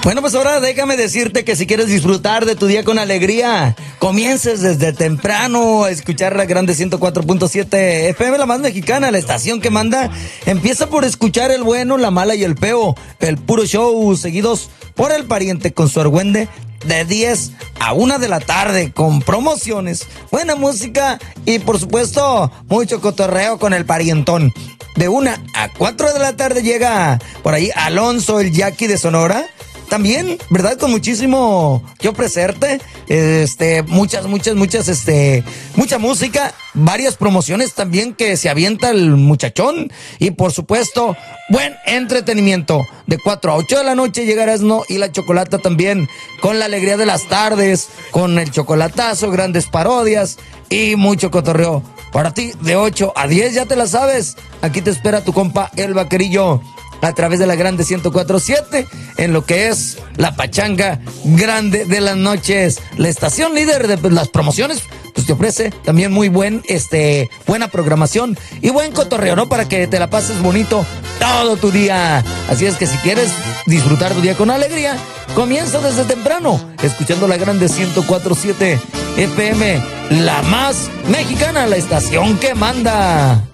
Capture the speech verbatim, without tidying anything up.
Bueno, pues ahora déjame decirte que si quieres disfrutar de tu día con alegría, comiences desde temprano a escuchar la Grande ciento cuatro punto siete F M, la más mexicana, la estación que manda. Empieza por escuchar el bueno, la mala y el feo, el puro show, seguidos por el pariente con su argüende, de diez a una de la tarde, con promociones, buena música y por supuesto mucho cotorreo con el parientón. De una a cuatro de la tarde llega por ahí Alonso, el Jackie de Sonora. También, ¿verdad? Con muchísimo que ofrecerte, este, muchas, muchas, muchas, este, mucha música, varias promociones también que se avienta el muchachón y por supuesto, buen entretenimiento. De cuatro a ocho de la noche llegará Erasmo y la Chocolata también, con la alegría de las tardes, con el chocolatazo, grandes parodias y mucho cotorreo. Para ti, de ocho a diez, ya te la sabes, aquí te espera tu compa El Vaquerillo, a través de la Grande ciento cuatro punto siete, en lo que es la pachanga grande de las noches. La estación líder de pues, las promociones, pues te ofrece también muy buen, este, buena programación y buen cotorreo, ¿no? Para que te la pases bonito todo tu día. Así es que si quieres disfrutar tu día con alegría, comienza desde temprano, escuchando la Grande ciento cuatro punto siete F M, la más mexicana, la estación que manda.